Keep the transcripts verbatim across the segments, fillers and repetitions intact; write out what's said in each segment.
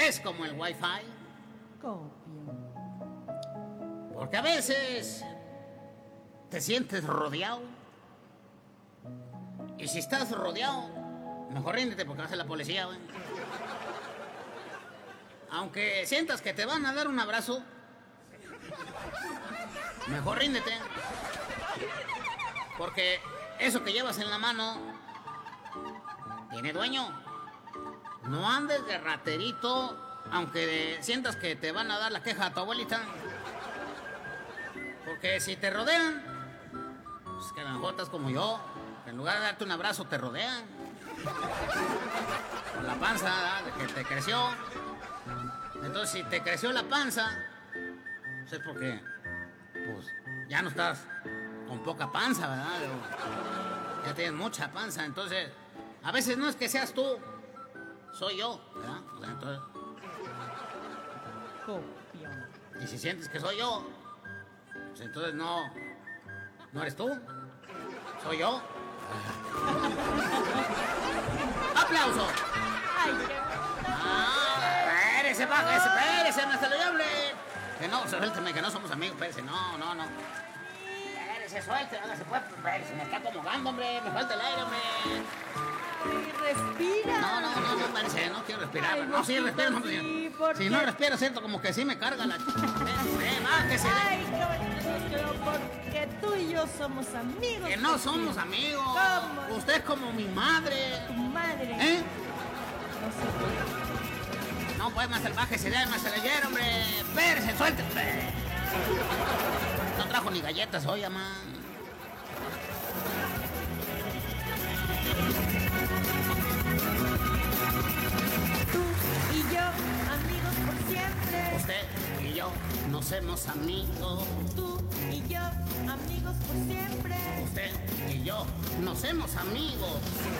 Es como el Wi-Fi. Copio. Porque a veces te sientes rodeado. Y si estás rodeado, mejor ríndete porque va a ser la policía, güey. Aunque sientas que te van a dar un abrazo, mejor ríndete. Porque eso que llevas en la mano tiene dueño. No andes de raterito, aunque sientas que te van a dar la queja a tu abuelita. Porque si te rodean, pues que a lo mejor estás como yo. En lugar de darte un abrazo, te rodean. Con la panza, ¿verdad? De que te creció. Entonces, si te creció la panza, pues es porque, pues, ya no estás con poca panza, ¿verdad? Ya tienes mucha panza. Entonces, a veces no es que seas tú, soy yo, ¿verdad? O sea, entonces... Copio. Y si sientes que soy yo, pues entonces no, no eres tú, soy yo. ¡Aplauso! Ay, qué Ah, espérese, bájese, espérese, no se lo hable. Que no, suélteme, que no somos amigos, espérese, no, no, no. Espérese, suélteme, no se puede, espérese, me está acomodando, hombre, me falta el aire, hombre. Ay, respira. No, no, no, no, espérese, no quiero respirar. Ay, no, sí, Boquita, respiro, no, sí, ¿por si qué? no respiro, siento como que sí me carga la... Eh, bájese. Ay, qué bonito, pero porque tú y yo somos amigos. Que no Pepín. somos amigos. ¿Cómo? Usted es como mi madre. Tu madre. ¿Eh? No sé. No, pues, más salvaje se da, más ayer, hombre. Espérese, suéltese. No trajo ni galletas hoy, mamá. Tú y yo, amigos por siempre. Usted y yo no somos amigos. Tú y yo, amigos por siempre. Usted y yo no somos amigos.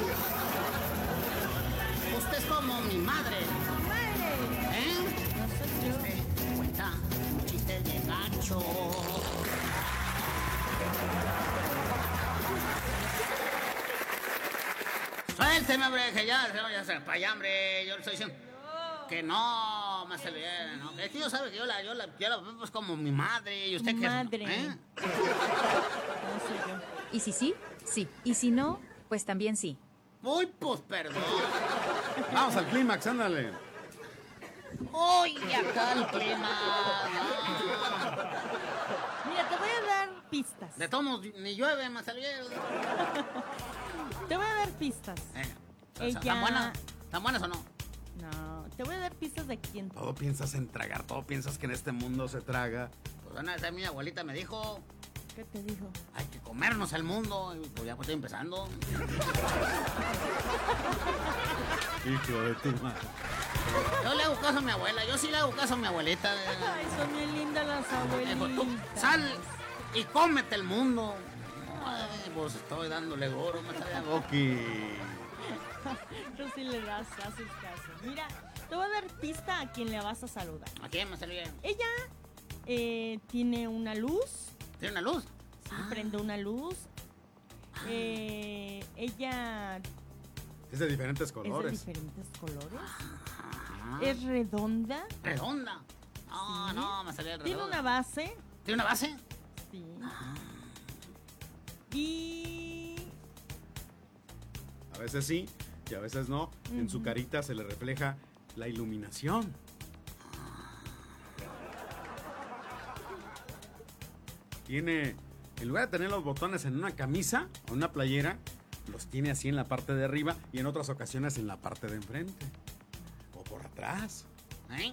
Usted es como mi madre. Tu madre. ¿Eh? No soy yo. Usted cuenta un chiste de gacho. Suélteme, hombre, que ya, ya se para allá, hombre. Yo le estoy diciendo que no, más se le no. Es que yo sabe que yo la, yo la, yo la veo pues como mi madre. ¿Y usted Tu qué es? madre. ¿Eh? No soy yo. Y si sí, sí. Y si no, pues también sí. Uy, pues perdón. Vamos al clímax, ándale. Uy, acá el clima. Mira, te voy a dar pistas. De todos modos, ni llueve, más se le Te voy a dar pistas. eh, Ella- ¿Están buenas? ¿Están buenas o no? No, te voy a dar pistas de quién. Todo piensas en tragar, todo piensas que en este mundo se traga. Pues una vez mi abuelita me dijo, ¿Qué te dijo? hay que comernos al mundo. Y pues ya pues estoy empezando. Hijo de tu madre. Yo le hago caso a mi abuela, yo sí le hago caso a mi abuelita. Ay, son bien lindas las Dijo, tú abuelitas. sal y cómete el mundo. Ay, pues estoy dándole goro, me está dando. Ok. Tú sí le das, haces caso. Mira, te voy a dar pista a quien le vas a saludar. ¿A quién me salió? Ella eh, tiene una luz. ¿Tiene una luz? Sí, prende una luz. Eh, ella Es de diferentes es de colores. diferentes colores. Ajá. Es redonda. Redonda. No, Sí. no, me salió redonda. Tiene una base. ¿Tiene una base? Sí. Y A veces sí y a veces no. En su carita se le refleja la iluminación. Tiene, en lugar de tener los botones en una camisa o una playera, los tiene así en la parte de arriba y en otras ocasiones en la parte de enfrente. O por atrás. ¿Eh?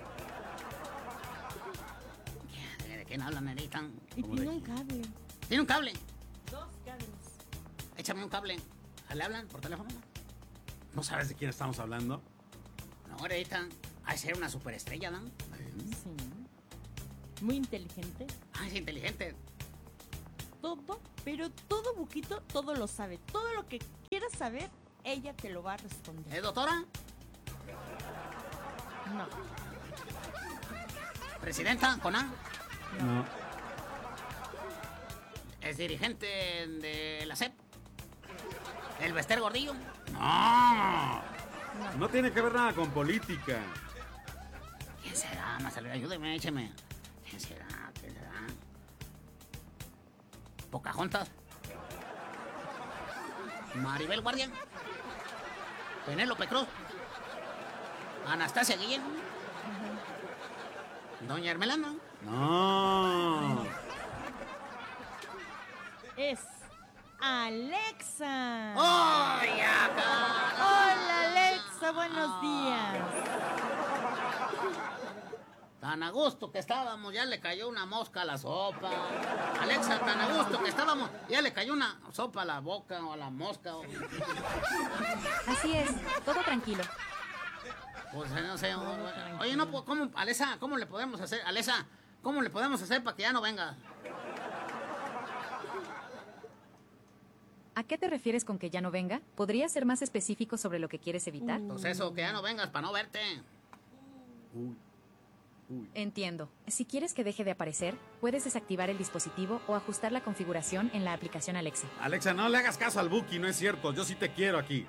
¿De quién hablan, Nerita? Y ¿Cómo tiene de un cable. ¿Tiene un cable? Dos cables. Échame un cable. ¿Le hablan por teléfono? ¿No sabes de quién estamos hablando? No, Nerita. Ha de ser una superestrella, ¿no? Sí. Muy inteligente. Ah, es inteligente. Todo, pero todo Buquito, todo lo sabe. Todo lo que quieras saber, ella te lo va a responder. ¿Es doctora? No. ¿Presidenta? ¿Con A? No. ¿Es dirigente de la S E P? ¿El Bester Gordillo? No. No tiene que ver nada con política. ¿Quién será? Más ayúdeme, écheme. ¿Quién será? ¿Quién será? ¿Pocahontas? ¿Maribel Guardia? ¿Penélope Cruz? ¿Anastasia Guillén? ¿Doña Hermelana? No. Es Alexa. ¡Oh, ya, cara! Hola, Alexa, buenos días. Tan a gusto que estábamos, ya le cayó una mosca a la sopa. Alexa, tan a gusto que estábamos, ya le cayó una sopa a la boca o a la mosca. O... Así es, todo tranquilo. Pues no sé. Oye, no, pues, ¿cómo, Alexa, cómo le podemos hacer? Alexa, ¿cómo le podemos hacer para que ya no venga? ¿A qué te refieres con que ya no venga? ¿Podrías ser más específico sobre lo que quieres evitar? Pues eso, que ya no vengas para no verte. Uy. Uy. Entiendo. Si quieres que deje de aparecer, puedes desactivar el dispositivo o ajustar la configuración en la aplicación Alexa. Alexa, no le hagas caso al Buki, no es cierto. Yo sí te quiero aquí.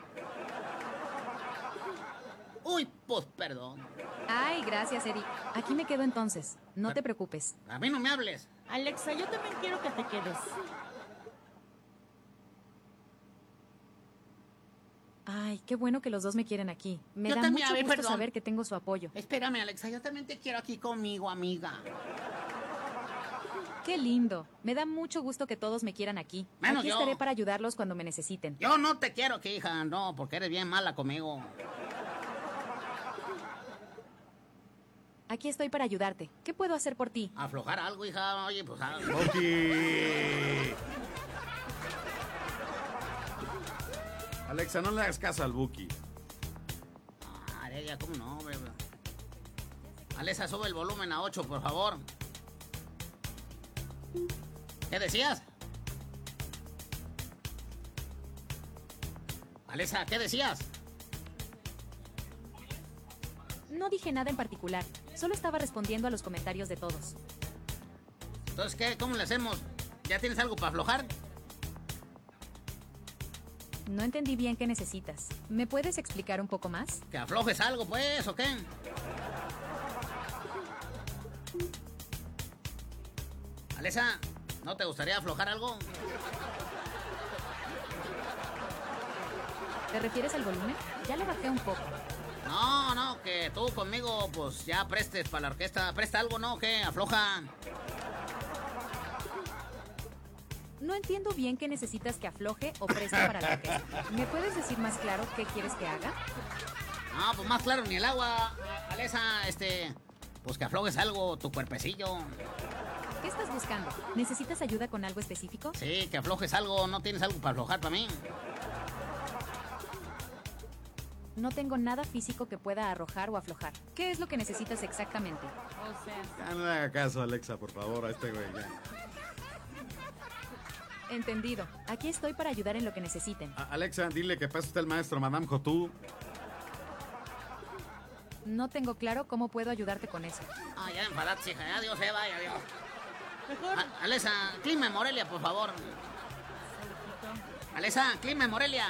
Uy, pues perdón. Ay, gracias, Eric. Aquí me quedo entonces. No te preocupes. A mí no me hables. Alexa, yo también quiero que te quedes. Ay, qué bueno que los dos me quieren aquí. Me Yo da también, mucho a ver, gusto perdón. saber que tengo su apoyo. Espérame, Alexa, yo también te quiero aquí conmigo, amiga. Qué lindo. Me da mucho gusto que todos me quieran aquí. Menos Aquí yo. estaré para ayudarlos cuando me necesiten. Yo no te quiero aquí, hija, no, porque eres bien mala conmigo. Aquí estoy para ayudarte. ¿Qué puedo hacer por ti? Aflojar algo, hija, oye, pues algo. Buki. Alexa, no le hagas caso al Buki. Ah, ella, ¿cómo no, hombre? Alexa, sube el volumen a ocho, por favor. ¿Qué decías? Alexa, ¿qué decías? No dije nada en particular. Solo estaba respondiendo a los comentarios de todos. Entonces, ¿qué? ¿Cómo le hacemos? ¿Ya tienes algo para aflojar? No entendí bien qué necesitas. ¿Me puedes explicar un poco más? ¿Que aflojes algo, pues, o qué? Alexa, ¿no te gustaría aflojar algo? ¿Te refieres al volumen? Ya le bajé un poco. No, no, que tú conmigo, pues, ya prestes para la orquesta. ¿Presta algo, no? ¿Qué? ¿Afloja? No entiendo bien qué necesitas que afloje o preste para la orquesta. ¿Me puedes decir más claro qué quieres que haga? No, pues más claro ni el agua. Alexa, este... Pues que aflojes algo, tu cuerpecillo. ¿Qué estás buscando? ¿Necesitas ayuda con algo específico? Sí, que aflojes algo. ¿No tienes algo para aflojar para mí? No tengo nada físico que pueda arrojar o aflojar. ¿Qué es lo que necesitas exactamente? O sea, Ya no le hagas caso, Alexa, por favor, a este güey. Ya. Entendido. Aquí estoy para ayudar en lo que necesiten. A- Alexa, dile que pasa usted el maestro, Madame Jotu. No tengo claro cómo puedo ayudarte con eso. Ah, ya enfadaste, hija. Adiós, Eva, adiós. mejor. A- Alexa, clima en Morelia, por favor. Alexa, clima en Morelia.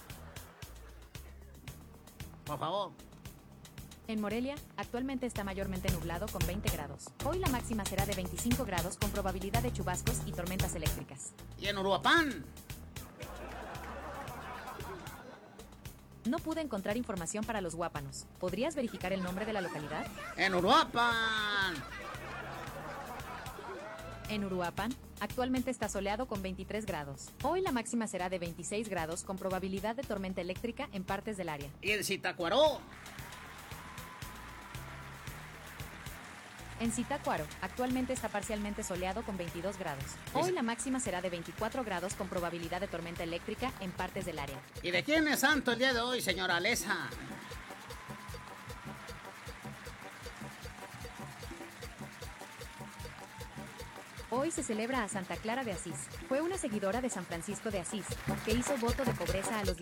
Por favor. En Morelia, actualmente está mayormente nublado con veinte grados. Hoy la máxima será de veinticinco grados con probabilidad de chubascos y tormentas eléctricas. Y en Uruapan. No pude encontrar información para los huápanos. ¿Podrías verificar el nombre de la localidad? En Uruapan. En Uruapan, actualmente está soleado con veintitrés grados. Hoy la máxima será de veintiséis grados con probabilidad de tormenta eléctrica en partes del área. Y en Zitácuaro. En Zitácuaro, actualmente está parcialmente soleado con veintidós grados. Hoy la máxima será de veinticuatro grados con probabilidad de tormenta eléctrica en partes del área. ¿Y de quién es santo el día de hoy, señora Alexa? Hoy se celebra a Santa Clara de Asís. Fue una seguidora de San Francisco de Asís, que hizo voto de pobreza a los